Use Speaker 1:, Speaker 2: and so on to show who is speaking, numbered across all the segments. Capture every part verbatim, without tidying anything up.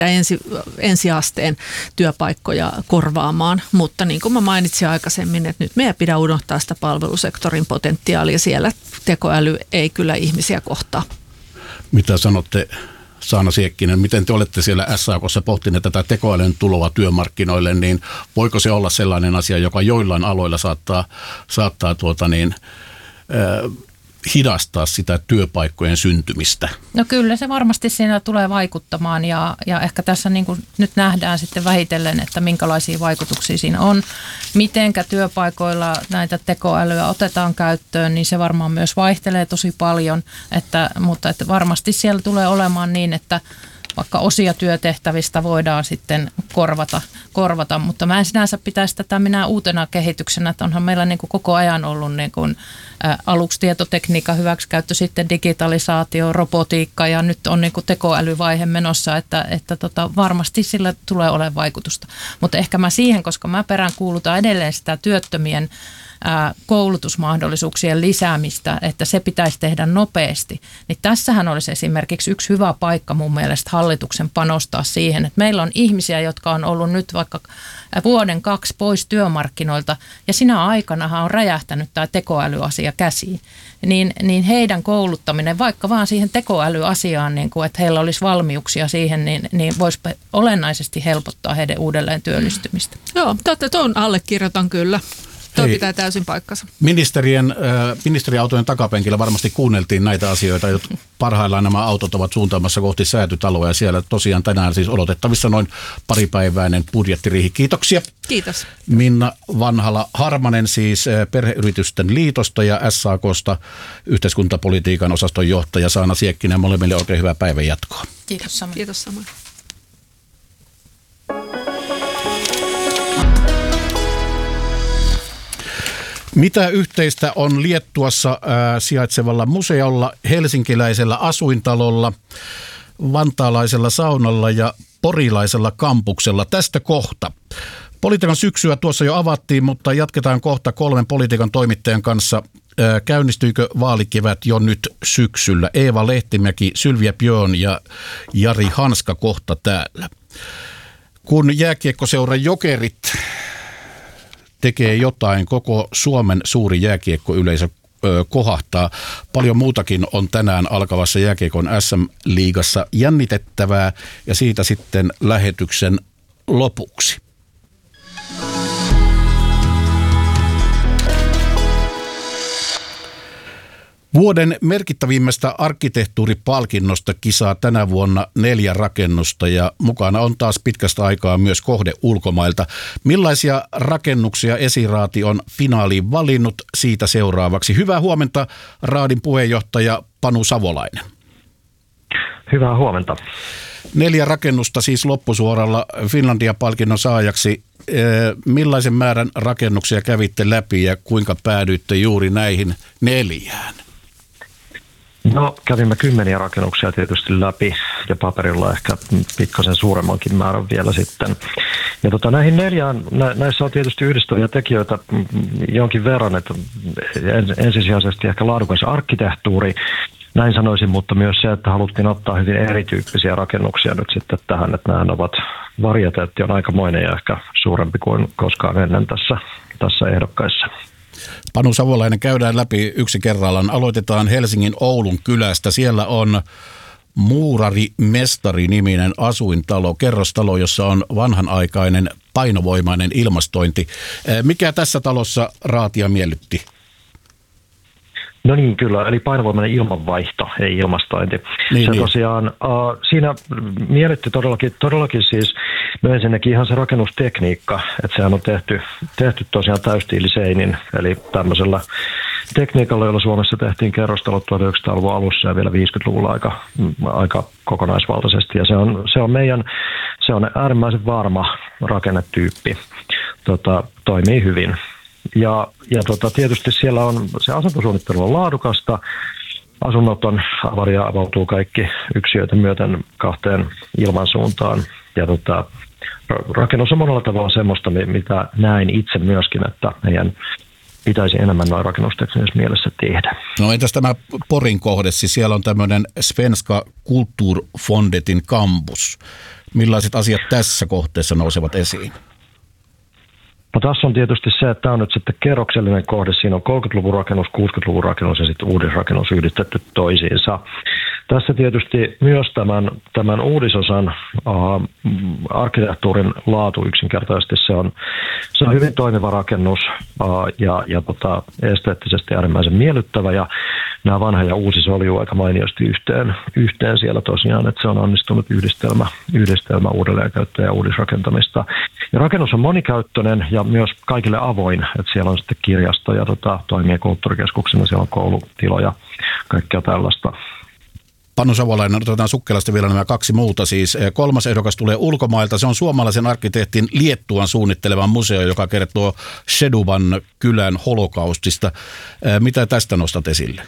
Speaker 1: ensi, ensiasteen työpaikkoja korvaamaan, mutta niin kuin mä mainitsin aikaisemmin, että nyt meidän pitää unohtaa sitä palvelusektorin potentiaalia, siellä tekoäly ei kyllä ihmisiä kohtaa.
Speaker 2: Mitä sanotte, Saana Siekkinen, miten te olette siellä S A K:ssa pohtineet tätä tekoälyn tuloa työmarkkinoille, niin voiko se olla sellainen asia, joka joillain aloilla saattaa, saattaa tuota niin, äh, hidastaa sitä työpaikkojen syntymistä?
Speaker 3: No kyllä se varmasti siinä tulee vaikuttamaan ja, ja ehkä tässä niin kuin nyt nähdään sitten vähitellen, että minkälaisia vaikutuksia siinä on. Mitenkä työpaikoilla näitä tekoälyä otetaan käyttöön, niin se varmaan myös vaihtelee tosi paljon, että, mutta että varmasti siellä tulee olemaan niin, että vaikka osia työtehtävistä voidaan sitten korvata, korvata, mutta mä en sinänsä pitäisi tätä minä uutena kehityksenä, että onhan meillä niin kuin koko ajan ollut niin kuin, ä, aluksi tietotekniikan hyväksikäyttö, sitten digitalisaatio, robotiikka ja nyt on niin kuin tekoälyvaihe menossa, että, että tota, varmasti sillä tulee olemaan vaikutusta. Mutta ehkä mä siihen, koska mä peräänkuulutan edelleen sitä työttömien koulutusmahdollisuuksien lisäämistä, että se pitäisi tehdä nopeasti, niin tässähän olisi esimerkiksi yksi hyvä paikka mun mielestä hallituksen panostaa siihen, että meillä on ihmisiä, jotka on ollut nyt vaikka vuoden kaksi pois työmarkkinoilta ja sinä aikanahan on räjähtänyt tämä tekoälyasia käsiin, niin, niin heidän kouluttaminen vaikka vaan siihen tekoälyasiaan, niin kuin, että heillä olisi valmiuksia siihen, niin, niin voisi olennaisesti helpottaa heidän uudelleen työllistymistä.
Speaker 1: Joo, tuon allekirjoitan kyllä. Tuo pitää täysin paikkansa.
Speaker 2: Ministerien, äh, ministeriautojen takapenkillä varmasti kuunneltiin näitä asioita. Parhaillaan nämä autot ovat suuntaamassa kohti Säätytaloa ja siellä tosiaan tänään siis odotettavissa noin paripäiväinen budjettiriihi. Kiitoksia.
Speaker 1: Kiitos.
Speaker 2: Minna Vanhala-Harmanen siis Perheyritysten liitosta ja S A K:sta yhteiskuntapolitiikan osaston johtaja Saana Siekkinen. Molemmille oikein hyvää päivän jatkoa.
Speaker 3: Kiitos samoin.
Speaker 1: Kiitos samoin.
Speaker 2: Mitä yhteistä on Liettuassa ää, sijaitsevalla museolla, helsinkiläisellä asuintalolla, vantaalaisella saunalla ja porilaisella kampuksella? Tästä kohta. Politiikan syksyä tuossa jo avattiin, mutta jatketaan kohta kolmen politiikan toimittajan kanssa. Ää, käynnistyykö vaalikevät jo nyt syksyllä? Eeva Lehtimäki, Sylvia Björn ja Jari Hanska kohta täällä. Kun jääkiekkoseura Jokerit tekee jotain, koko Suomen suuri jääkiekkoyleisö ö, kohahtaa. Paljon muutakin on tänään alkavassa jääkiekon S M-liigassa jännitettävää ja siitä sitten lähetyksen lopuksi. Vuoden merkittävimmästä arkkitehtuuripalkinnosta kisaa tänä vuonna neljä rakennusta ja mukana on taas pitkästä aikaa myös kohde ulkomailta. Millaisia rakennuksia Esiraati on finaaliin valinnut, siitä seuraavaksi. Hyvää huomenta, Raadin puheenjohtaja Panu Savolainen.
Speaker 4: Hyvää huomenta.
Speaker 2: Neljä rakennusta siis loppusuoralla Finlandia-palkinnon saajaksi. Millaisen määrän rakennuksia kävitte läpi ja kuinka päädyitte juuri näihin neljään?
Speaker 4: No, kävimme kymmeniä rakennuksia tietysti läpi ja paperilla ehkä pikkasen suuremmankin määrän vielä sitten. Ja tota, näihin neljään, nä, näissä on tietysti yhdistäviä tekijöitä jonkin verran, että ensisijaisesti ehkä laadukas arkkitehtuuri, näin sanoisin, mutta myös se, että haluttiin ottaa hyvin erityyppisiä rakennuksia nyt sitten tähän, että nämä ovat, variateetti on aikamoinen ja ehkä suurempi kuin koskaan ennen tässä, tässä ehdokkaissa.
Speaker 2: Panu Savolainen, käydään läpi yksi kerrallaan. Aloitetaan Helsingin Oulun kylästä. Siellä on Muurari-mestari-niminen asuintalo, kerrostalo, jossa on vanhanaikainen painovoimainen ilmastointi. Mikä tässä talossa Raatia miellytti?
Speaker 4: No niin, kyllä. Eli painovoimainen ilmanvaihto, ei ilmastointi.
Speaker 2: Niin,
Speaker 4: se
Speaker 2: niin.
Speaker 4: tosiaan, uh, siinä miellytti todellakin, todellakin siis, no ensinnäkin ihan se rakennustekniikka, että sehän on tehty, tehty tosiaan täystiiliseinin, eli tämmöisellä tekniikalla, jolla Suomessa tehtiin kerrostalot tuhatyhdeksänsataaluvun alussa ja vielä viisikymmentäluvulla aika, aika kokonaisvaltaisesti. Ja se on, se on meidän, se on äärimmäisen varma rakennetyyppi, tota, toimii hyvin. Ja, ja tota, tietysti siellä on, se asuntosuunnittelu on laadukasta, asunnot on avaria, avautuu kaikki yksiöitä myöten kahteen ilmansuuntaan. Ja tota, rakennus on monella tavalla semmoista, mitä näin itse myöskin, että meidän pitäisi enemmän noin rakennusteknisessä mielessä tehdä.
Speaker 2: No entäs tämä Porin kohde, siis siellä on tämmöinen Svenska Kulturfondetin kampus. Millaiset asiat tässä kohteessa nousevat esiin?
Speaker 4: No tässä on tietysti se, että tämä on nyt sitten kerroksellinen kohde. Siinä on kolmekymmentäluvun rakennus, kuusikymmentäluvun rakennus ja sitten uudisrakennus yhdistetty toisiinsa. Tässä tietysti myös tämän, tämän uudisosan uh, arkkitehtuurin laatu yksinkertaisesti se on, se on hyvin toimiva rakennus uh, ja, ja tota, esteettisesti äärimmäisen miellyttävä ja nämä vanha ja uusi soljuu aika mainiosti yhteen, yhteen siellä tosiaan, että se on onnistunut yhdistelmä, yhdistelmä uudelleenkäyttöä ja uudisrakentamista. Ja rakennus on monikäyttöinen ja myös kaikille avoin, että siellä on sitten kirjasto ja tota, toimii kulttuurikeskuksena, siellä on koulutiloja, kaikkea tällaista.
Speaker 2: Panu Savolainen, otetaan sukkelasta vielä nämä kaksi muuta. Siis kolmas ehdokas tulee ulkomailta. Se on suomalaisen arkkitehtin Liettuan suunnittelevan museo, joka kertoo Šeduvan kylän holokaustista. Mitä tästä nostat esille?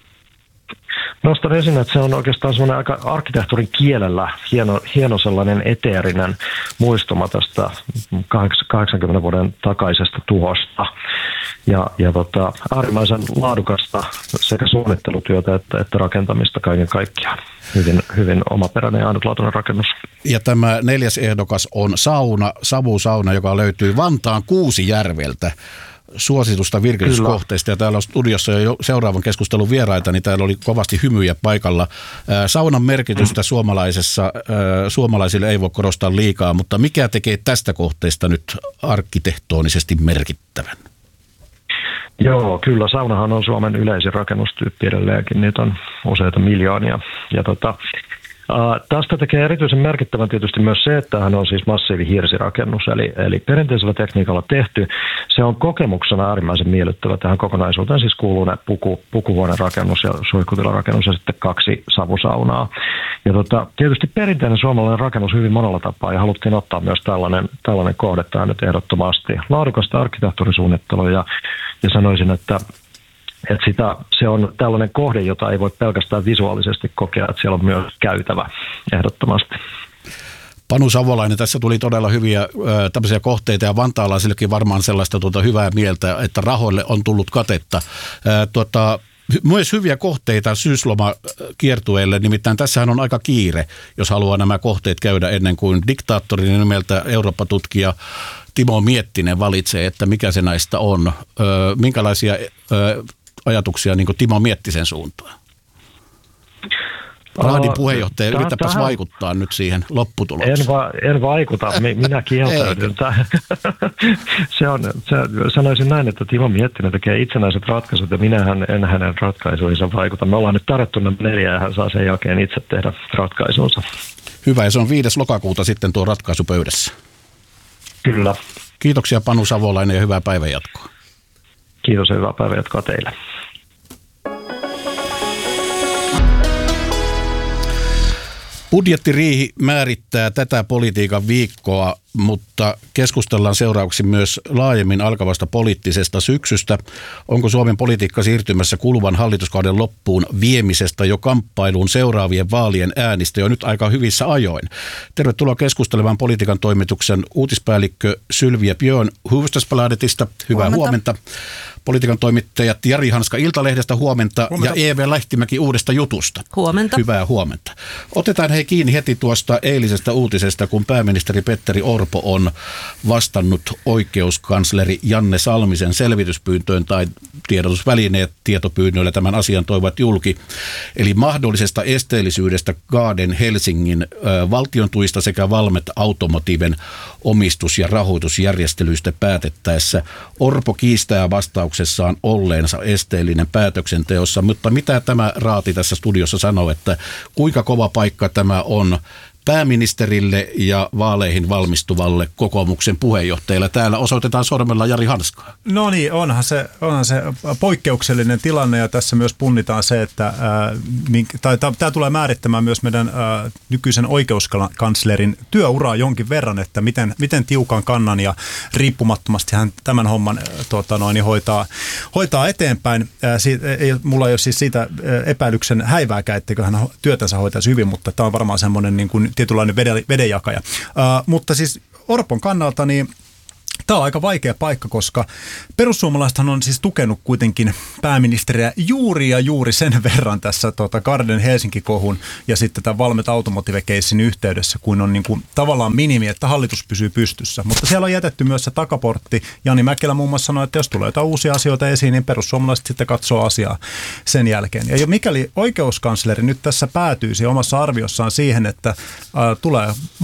Speaker 4: Nostan esiin, että se on oikeastaan semmoinen aika arkkitehtuurin kielellä hieno, hieno sellainen eteerinen muistuma tästä kahdeksankymmenen vuoden takaisesta tuhosta. Ja, ja tota, äärimmäisen laadukasta sekä suunnittelutyötä että, että rakentamista kaiken kaikkiaan. Hyvin, hyvin omaperäinen ja ainutlaatuinen rakennus. Ja
Speaker 2: tämä neljäs ehdokas on sauna, savusauna, joka löytyy Vantaan Kuusijärveltä. Suositusta virkistyskohteista ja täällä on studiossa jo seuraavan keskustelun vieraita, niin täällä oli kovasti hymyjä paikalla. Saunan merkitystä suomalaisessa, suomalaisille ei voi korostaa liikaa, mutta mikä tekee tästä kohteesta nyt arkkitehtonisesti merkittävän?
Speaker 4: Joo, kyllä. Saunahan on Suomen yleisin rakennustyyppi edelleenkin. Niitä on useita miljoonia. Ja tota, ää, tästä tekee erityisen merkittävän tietysti myös se, että hän on siis massiivihiirsirakennus, eli, eli perinteisellä tekniikalla tehty. Se on kokemuksena äärimmäisen miellyttävä tähän kokonaisuuteen. Siis kuuluu ne puku, pukuvuoden rakennus ja suihkutilarakennus ja sitten kaksi savusaunaa. Ja tota, tietysti perinteinen suomalainen rakennus hyvin monella tapaa ja haluttiin ottaa myös tällainen, tällainen kohde tähän nyt ehdottomasti. Laadukasta arkkitehtuurisuunnittelua ja, ja sanoisin, että Että sitä, se on tällainen kohde, jota ei voi pelkästään visuaalisesti kokea, että siellä on myös käytävä ehdottomasti.
Speaker 2: Panu Savolainen, tässä tuli todella hyviä ö, tämmöisiä kohteita ja vantaalaisillekin varmaan sellaista tuota, hyvää mieltä, että rahoille on tullut katetta. Ö, tuota, myös hyviä kohteita syyslomakiertueelle, nimittäin tässähän on aika kiire, jos haluaa nämä kohteet käydä ennen kuin diktaattorin nimeltä Eurooppa-tutkija Timo Miettinen valitsee, että mikä se näistä on. Ö, minkälaisia ö, ajatuksia niin kuin Timo Miettisen suuntaan? Raadin puheenjohtaja, Täh, yritäpäs tähän vaikuttaa nyt siihen lopputulokseen.
Speaker 4: En, va, en vaikuta, minä kieltäydyn. se on, se, sanoisin näin, että Timo Miettinen tekee itsenäiset ratkaisut ja minähän en hänen ratkaisuihinsa vaikuta. Me ollaan nyt tarjottu neljä ja hän saa sen jälkeen itse tehdä ratkaisunsa.
Speaker 2: Hyvä, ja se on viides lokakuuta sitten tuo ratkaisu pöydässä.
Speaker 4: Kyllä.
Speaker 2: Kiitoksia Panu Savolainen ja hyvää päivänjatkoa.
Speaker 4: Kiitos ja hyvää päivänjatkoa teille.
Speaker 2: Budjettiriihi määrittää tätä politiikan viikkoa, mutta keskustellaan seuraavaksi myös laajemmin alkavasta poliittisesta syksystä. Onko Suomen politiikka siirtymässä kuluvan hallituskauden loppuun viemisestä jo kamppailuun seuraavien vaalien äänistä jo nyt aika hyvissä ajoin? Tervetuloa keskustelemaan politiikan toimituksen uutispäällikkö Sylvia Björn Hufvudstadsbladetista. Hyvää huomenta. huomenta. Politiikan toimittajat Jari Hanska Iltalehdestä huomenta, huomenta. Ja E V Lehtimäki Uudesta Jutusta.
Speaker 1: Huomenta.
Speaker 2: Hyvää huomenta. Otetaan hei kiinni heti tuosta eilisestä uutisesta, kun pääministeri Petteri Orpo on vastannut oikeuskansleri Janne Salmisen selvityspyyntöön tai tiedotusvälineet tietopyynnöillä tämän asian toivat julki. Eli mahdollisesta esteellisyydestä Gaaden Helsingin ö, valtion tuista sekä Valmet Automotiven omistus- ja rahoitusjärjestelyistä päätettäessä. Orpo kiistää vastauksessaan olleensa esteellinen päätöksenteossa, mutta mitä tämä Raati tässä studiossa sanoo, että kuinka kova paikka tämä on pääministerille ja vaaleihin valmistuvalle kokoomuksen puheenjohtajalle? Täällä osoitetaan sormella Jari Hanskaa.
Speaker 5: No niin, onhan se, onhan se poikkeuksellinen tilanne ja tässä myös punnitaan se, että tämä tulee määrittämään myös meidän ää, nykyisen oikeuskanslerin työuraa jonkin verran, että miten, miten tiukan kannan ja riippumattomasti hän tämän homman tuota, noin, hoitaa, hoitaa eteenpäin. Ää, siitä, ei, mulla ei ole siis siitä epäilyksen häivääkään, etteikö hän työtänsä hoitaisi hyvin, mutta tämä on varmaan semmoinen niin kuin tietynlainen vedenjakaja. Uh, mutta siis Orpon kannalta niin Tämä on aika vaikea paikka, koska perussuomalaisethan on siis tukenut kuitenkin pääministeriä juuri ja juuri sen verran tässä tota Garden Helsinki-kohun ja sitten tämän Valmet Automotive-keissin yhteydessä, kun on niin kuin tavallaan minimi, että hallitus pysyy pystyssä. Mutta siellä on jätetty myös se takaportti. Jani Mäkelä muun muassa sanoi, että jos tulee jotain uusia asioita esiin, niin perussuomalaiset sitten katsoo asiaa sen jälkeen. Ja mikäli oikeuskansleri nyt tässä päätyisi omassa arviossaan siihen, että äh, tulee